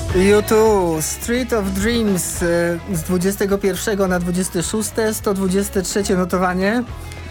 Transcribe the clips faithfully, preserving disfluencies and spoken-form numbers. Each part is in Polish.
U dwa, Street of Dreams z dwudziestego pierwszego na dwudzieste szóste, sto dwudzieste trzecie notowanie.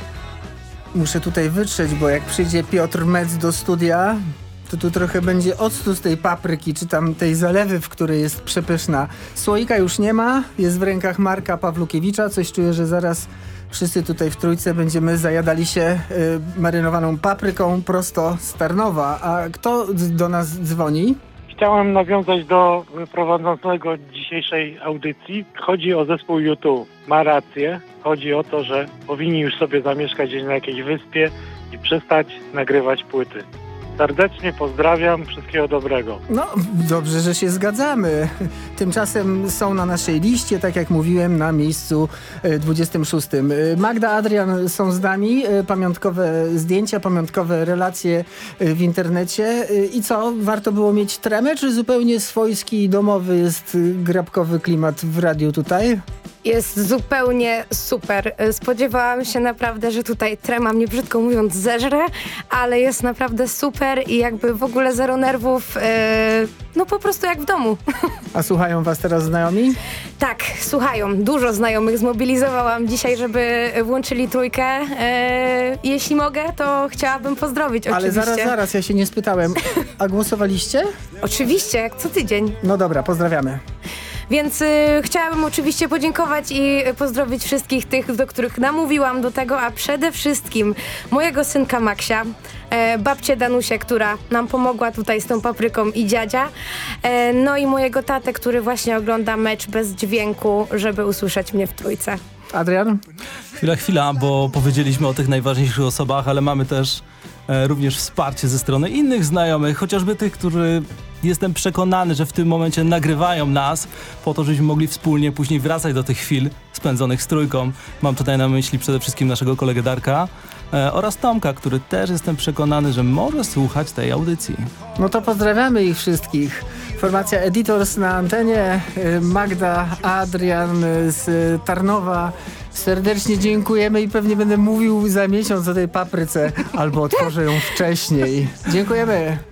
Muszę tutaj wytrzeć, bo jak przyjdzie Piotr Metz do studia, to tu trochę będzie octu z tej papryki, czy tam tej zalewy, w której jest przepyszna. Słoika już nie ma, jest w rękach Marka Pawlukiewicza. Coś czuję, że zaraz wszyscy tutaj w trójce będziemy zajadali się y, marynowaną papryką prosto z Tarnowa. A kto do nas dzwoni? Chciałem nawiązać do prowadzącego dzisiejszej audycji. Chodzi o zespół U dwa. Ma rację. Chodzi o to, że powinni już sobie zamieszkać gdzieś na jakiejś wyspie i przestać nagrywać płyty. Serdecznie pozdrawiam, wszystkiego dobrego. No, dobrze, że się zgadzamy. Tymczasem są na naszej liście, tak jak mówiłem, na miejscu dwudziestym szóstym. Magda, Adrian są z nami, pamiątkowe zdjęcia, pamiątkowe relacje w internecie. I co, warto było mieć tremę, czy zupełnie swojski, domowy jest grabkowy klimat w radiu tutaj? Jest zupełnie super. Spodziewałam się naprawdę, że tutaj trema mnie, brzydko mówiąc, zeżre, ale jest naprawdę super i jakby w ogóle zero nerwów, yy, no po prostu jak w domu. A słuchają was teraz znajomi? Tak, słuchają. Dużo znajomych zmobilizowałam dzisiaj, żeby włączyli trójkę. Yy, jeśli mogę, to chciałabym pozdrowić ale oczywiście. Ale zaraz, zaraz, ja się nie spytałem. A głosowaliście? Oczywiście, jak co tydzień. No dobra, pozdrawiamy. Więc y, chciałabym oczywiście podziękować i pozdrowić wszystkich tych, do których namówiłam do tego, a przede wszystkim mojego synka Maksia, e, babcię Danusię, która nam pomogła tutaj z tą papryką i dziadzia, e, no i mojego tatę, który właśnie ogląda mecz bez dźwięku, żeby usłyszeć mnie w trójce. Adrian? Chwila, chwila, bo powiedzieliśmy o tych najważniejszych osobach, ale mamy też e, również wsparcie ze strony innych znajomych, chociażby tych, którzy jestem przekonany, że w tym momencie nagrywają nas po to, żebyśmy mogli wspólnie później wracać do tych chwil spędzonych z trójką. Mam tutaj na myśli przede wszystkim naszego kolegę Darka e, oraz Tomka, który też jestem przekonany, że może słuchać tej audycji. No to pozdrawiamy ich wszystkich. Formacja Editors na antenie, Magda, Adrian z Tarnowa. Serdecznie dziękujemy i pewnie będę mówił za miesiąc o tej papryce albo otworzę ją wcześniej. Dziękujemy.